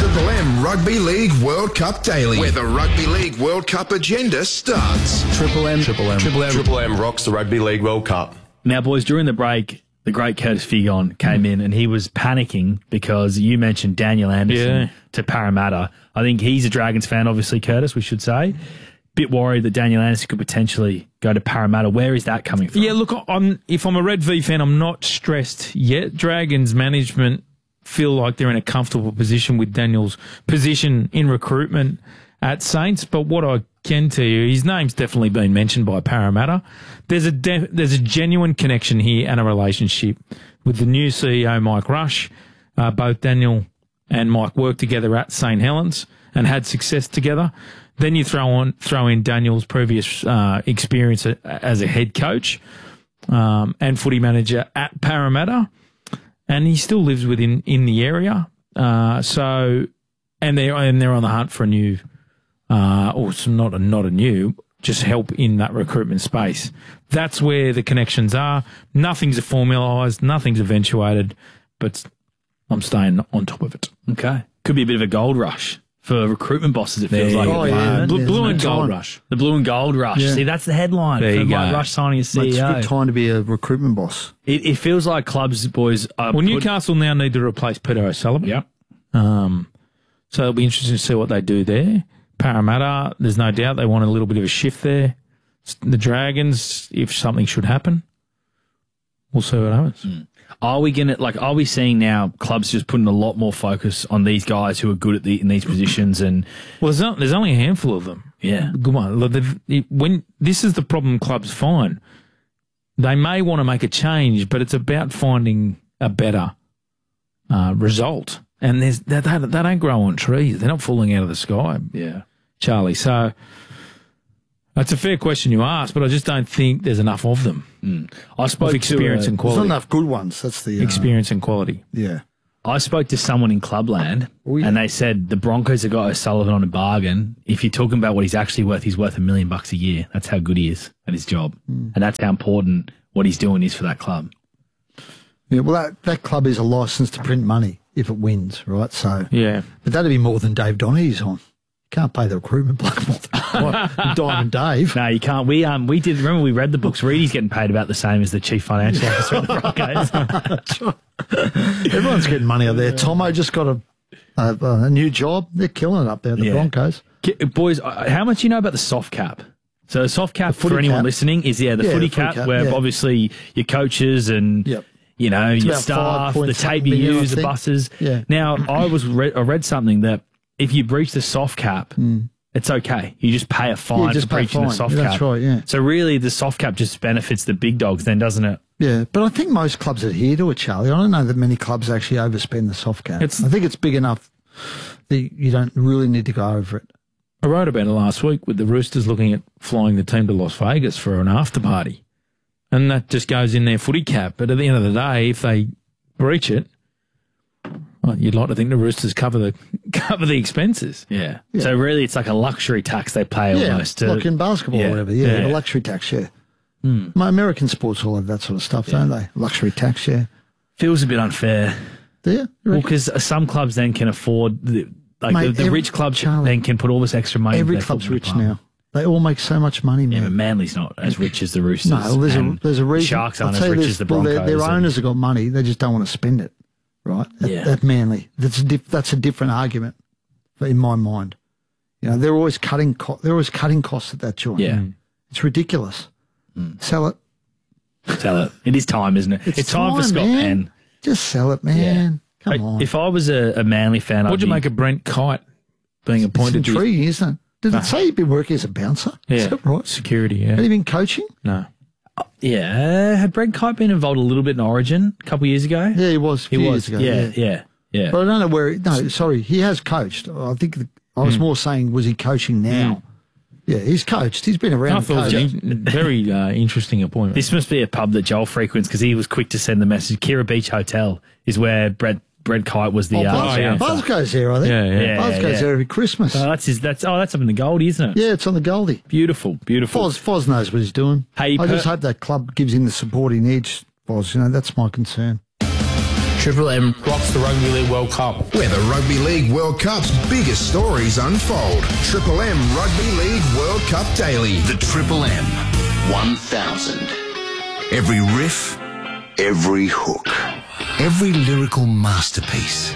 Triple M Rugby League World Cup Daily, where the Rugby League World Cup agenda starts. Triple M rocks the Rugby League World Cup. Now, boys, during the break, the great Curtis Figon came in and he was panicking because you mentioned Daniel Anderson to Parramatta. I think he's a Dragons fan, obviously, Curtis, we should say. Bit worried that Daniel Anderson could potentially go to Parramatta. Where is that coming from? Yeah, look, if I'm a Red V fan, I'm not stressed yet. Dragons management feel like they're in a comfortable position with Daniel's position in recruitment at Saints. But what I can tell you, his name's definitely been mentioned by Parramatta. There's a genuine connection here and a relationship with the new CEO, Mike Rush. Both Daniel and Mike worked together at St. Helens and had success together. Then you throw in Daniel's previous experience as a head coach and footy manager at Parramatta. And he still lives in the area. And they're on the hunt for a new, just help in that recruitment space. That's where the connections are. Nothing's formalised, nothing's eventuated, but I'm staying on top of it. Okay. Could be a bit of a gold rush for recruitment bosses, it feels like. Oh, yeah. Blue and gold rush. The blue and gold rush. Yeah. See, that's the headline. There you go. Mike Rush signing as CEO. It's a good time to be a recruitment boss. It feels like clubs, boys, are Newcastle now need to replace Peter O'Sullivan. Yep. So it'll be interesting to see what they do there. Parramatta, there's no doubt they want a little bit of a shift there. The Dragons, if something should happen, we'll see what happens. Are we seeing now clubs just putting a lot more focus on these guys who are good in these positions? And Well, there's only a handful of them. yeah, Good one. Look, when this is the problem clubs find, they may want to make a change, but it's about finding a better result. And they don't grow on trees. They're not falling out of the sky. yeah. Charlie. So that's a fair question you ask, but I just don't think there's enough of them. I spoke Of experience to and There's quality. not enough good ones. That's the Experience and quality. Yeah. I spoke to someone in Clubland, yeah. and they said the Broncos have got O'Sullivan on a bargain. If you're talking about what he's actually worth, he's worth $1 million a year. That's how good he is at his job, and that's how important what he's doing is for that club. Yeah. Well, that club is a license to print money if it wins, right? So, Yeah. but that'd be more than Dave Donaghy's on. Can't pay the recruitment bloke more than Diamond Dave. No, you can't. We did. Remember, we read the books. Reedy's getting paid about the same as the chief financial officer of the Broncos. Everyone's getting money out there. Tomo just got a new job. They're killing it up there, the Broncos. Boys, how much do you know about the soft cap? So the soft cap, footy for anyone cap. listening, is the footy cap, where obviously your coaches and Yep. your about staff, 5 the point tape you something million, I use, the think. buses. Yeah. Now, I read something that if you breach the soft cap, it's okay. You just pay a fine just for pay a breaching the fine. soft Yeah, cap. that's right, yeah. So really, the soft cap just benefits the big dogs then, doesn't it? Yeah, but I think most clubs adhere to it, Charlie. I don't know that many clubs actually overspend the soft cap. I think it's big enough that you don't really need to go over it. I wrote about it last week with the Roosters looking at flying the team to Las Vegas for an after party. And that just goes in their footy cap. But at the end of the day, if they breach it, well, you'd like to think the Roosters cover the expenses. Yeah. So really, it's like a luxury tax they pay almost. Like in basketball yeah. or whatever. Yeah, Yeah. the luxury tax, yeah. My American sports all have that sort of stuff, don't they? Luxury tax, yeah. Feels a bit unfair. Do you? Well, because some clubs then can afford the rich clubs Charlie, then can put all this extra money. Every into their club's football rich department. now. They all make so much money, Yeah, man. but Manly's not as rich as the Roosters. No, there's a reason. The Sharks aren't as rich as the Broncos. Their owners have got money. They just don't want to spend it, right? At Manly, that's a different argument, in my mind. You know, they're always cutting costs at that joint. Yeah. It's ridiculous. Sell it. Sell it. It is time, isn't it? It's time for Scott man. Penn. Just sell it, man. Come on. If I was a Manly fan, What'd you make of Brent Kite being appointed It's intriguing, isn't it? Did it say you've been working as a bouncer? Is that right? Security, yeah. Have you been coaching? No. Yeah. Had Brent Kite been involved a little bit in Origin a couple of years ago? Yeah, he was a few years ago. Yeah. But I don't know where. No, sorry, he has coached. I think I was more saying, was he coaching now? Yeah, he's coached. He's been around. I thought it was a very interesting appointment. This must be a pub that Joel frequents because he was quick to send the message. Kira Beach Hotel is where Brent Kite was the Buzz goes there, I think. Yeah. Buzz goes there every Christmas. That's up in the Goldie, isn't it? Yeah, it's on the Goldie. Beautiful. Foz knows what he's doing. Hey, I just hope that club gives him the support he needs, Foz. You know, that's my concern. Triple M rocks the Rugby League World Cup. Where the Rugby League World Cup's biggest stories unfold. Triple M Rugby League World Cup Daily. The Triple M 1000. Every riff, every hook, every lyrical masterpiece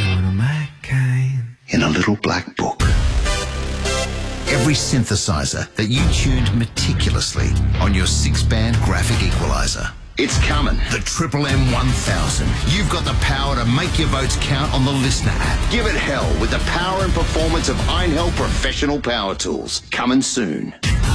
in a little black book. Every synthesizer that you tuned meticulously on your 6-band graphic equalizer. It's coming. The Triple M 1000. You've got the power to make your votes count on the Listener app. Give it hell with the power and performance of Einhell Professional Power Tools. Coming soon.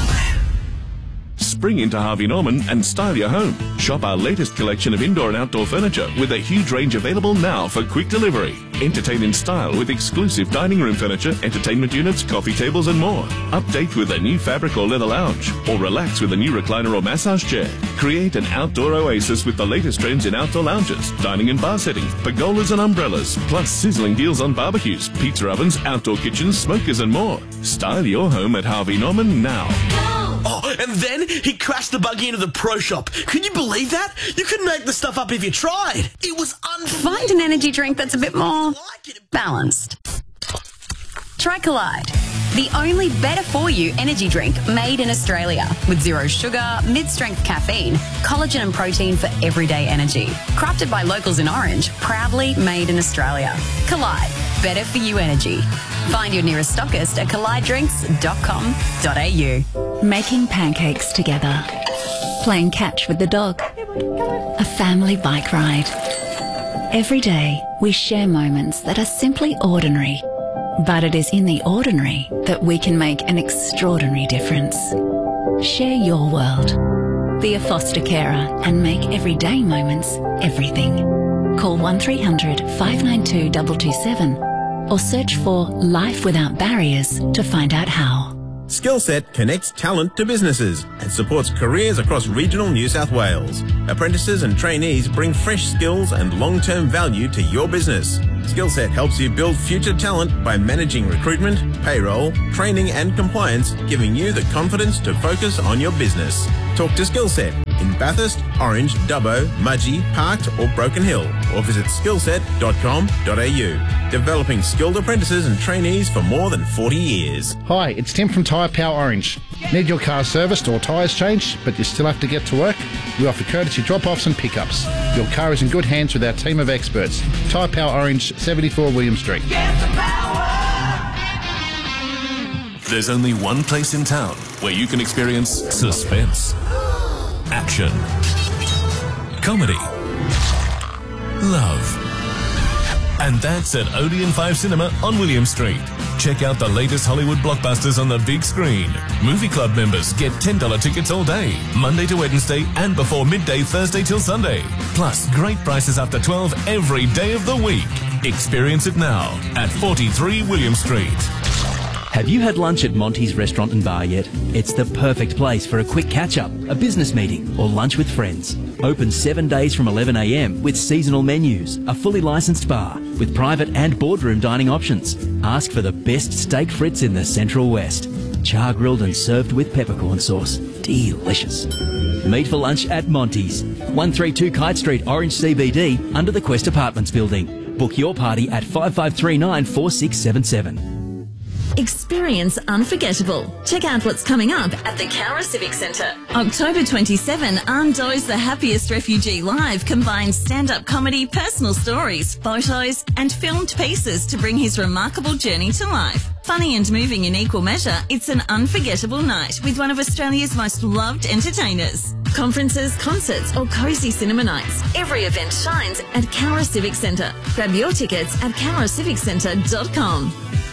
Spring into Harvey Norman and style your home. Shop our latest collection of indoor and outdoor furniture with a huge range available now for quick delivery. Entertain in style with exclusive dining room furniture, entertainment units, coffee tables and more. Update with a new fabric or leather lounge, or relax with a new recliner or massage chair. Create an outdoor oasis with the latest trends in outdoor lounges, dining and bar settings, pergolas and umbrellas, plus sizzling deals on barbecues, pizza ovens, outdoor kitchens, smokers and more. Style your home at Harvey Norman now. Oh, and then he crashed the buggy into the pro shop. Can you believe that? You couldn't make the stuff up if you tried. It was Find an energy drink that's a bit more balanced. Try Collide, the only better-for-you energy drink made in Australia with zero sugar, mid-strength caffeine, collagen and protein for everyday energy. Crafted by locals in Orange, proudly made in Australia. Collide, better-for-you energy. Find your nearest stockist at collidedrinks.com.au. Making pancakes together. Playing catch with the dog. A family bike ride. Every day, we share moments that are simply ordinary. But it is in the ordinary that we can make an extraordinary difference. Share your world. Be a foster carer and make everyday moments everything. Call 1300 592 227 or search for Life Without Barriers to find out how. Skillset connects talent to businesses and supports careers across regional New South Wales. Apprentices and trainees bring fresh skills and long-term value to your business. Skillset helps you build future talent by managing recruitment, payroll, training and compliance, giving you the confidence to focus on your business. Talk to Skillset in Bathurst, Orange, Dubbo, Mudgee, Parkes or Broken Hill, or visit skillset.com.au. Developing skilled apprentices and trainees for more than 40 years. Hi, it's Tim from Tyre Power Orange. Need your car serviced or tyres changed, but you still have to get to work? We offer courtesy drop-offs and pickups. Your car is in good hands with our team of experts. Tyre Power Orange, 74 William Street. There's only one place in town where you can experience suspense, action, comedy, love. And that's at Odeon 5 Cinema on William Street. Check out the latest Hollywood blockbusters on the big screen. Movie Club members get $10 tickets all day, Monday to Wednesday and before midday Thursday till Sunday. Plus great prices after 12 every day of the week. Experience it now at 43 William Street. Have you had lunch at Monty's Restaurant and Bar yet? It's the perfect place for a quick catch-up, a business meeting or lunch with friends. Open 7 days from 11 a.m. with seasonal menus, a fully licensed bar with private and boardroom dining options. Ask for the best steak frites in the Central West. Char grilled and served with peppercorn sauce. Delicious. Meet for lunch at Monty's, 132 Kite Street, Orange CBD, under the Quest Apartments building. Book your party at 5539 4677. Experience unforgettable. Check out what's coming up at the Cowra Civic Centre. October 27, Arndo's The Happiest Refugee Live combines stand-up comedy, personal stories, photos and filmed pieces to bring his remarkable journey to life. Funny and moving in equal measure, it's an unforgettable night with one of Australia's most loved entertainers. Conferences, concerts or cosy cinema nights. Every event shines at Cowra Civic Centre. Grab your tickets at cowraciviccentre.com.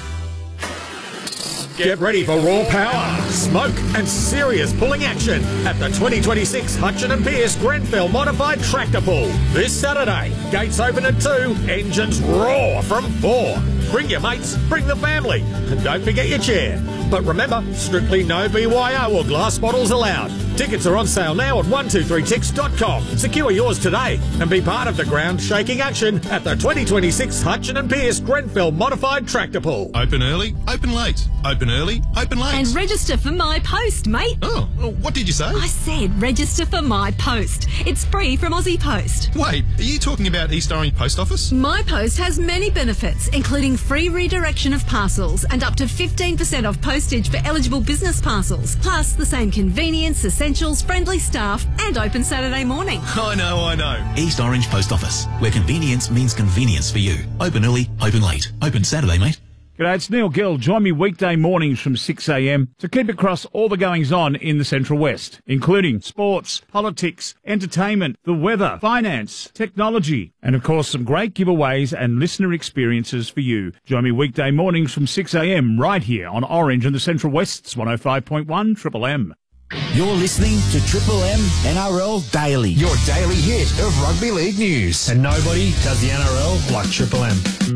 Get ready for raw power, smoke and serious pulling action at the 2026 Hutchin and Pierce Grenfell Modified Tractor Pull. This Saturday, gates open at 2, engines roar from 4. Bring your mates, bring the family, and don't forget your chair. But remember, strictly no BYO or glass bottles allowed. Tickets are on sale now at 123tix.com. Secure yours today and be part of the ground-shaking action at the 2026 Hutchin and Pearce Grenfell Modified Tractor Pull. Open early, open late. Open early, open late. And register for My Post, mate. Oh, what did you say? I said register for My Post. It's free from Aussie Post. Wait, are you talking about East Orange Post Office? My Post has many benefits, including free redirection of parcels and up to 15% off postage for eligible business parcels, plus the same convenience, essentials, friendly staff, and open Saturday morning. I know. East Orange Post Office, where convenience means convenience for you. Open early, open late. Open Saturday, mate. G'day, it's Neil Gill. Join me weekday mornings from 6 a.m. to keep across all the goings-on in the Central West, including sports, politics, entertainment, the weather, finance, technology, and of course some great giveaways and listener experiences for you. Join me weekday mornings from 6 a.m. right here on Orange and the Central West's 105.1 Triple M. You're listening to Triple M NRL Daily, your daily hit of rugby league news. And nobody does the NRL like Triple M.